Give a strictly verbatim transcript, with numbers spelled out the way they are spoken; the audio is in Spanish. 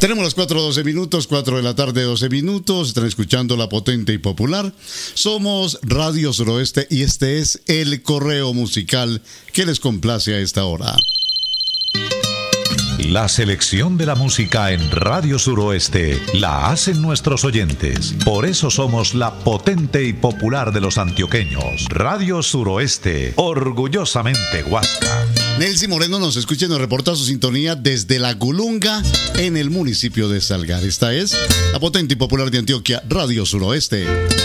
Tenemos las cuatro doce minutos, cuatro de la tarde, doce minutos. Están escuchando La Potente y Popular. Somos Radio Suroeste y este es el correo musical que les complace a esta hora. La selección de la música en Radio Suroeste la hacen nuestros oyentes. Por eso somos la potente y popular de los antioqueños. Radio Suroeste, orgullosamente Huasca. Nelcy Moreno nos escucha y nos reporta su sintonía desde La Gulunga, en el municipio de Salgar. Esta es la potente y popular de Antioquia, Radio Suroeste.